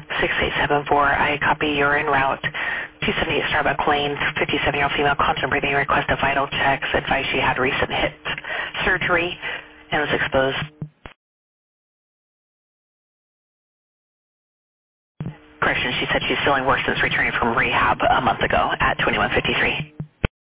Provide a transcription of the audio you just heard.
6874, I copy, you're en route. 278 Starbuck Lane, 57-year-old female contemplating request of vital checks, advised she had recent hip surgery and was exposed. Correction, she said she's feeling worse since returning from rehab a month ago at 2153.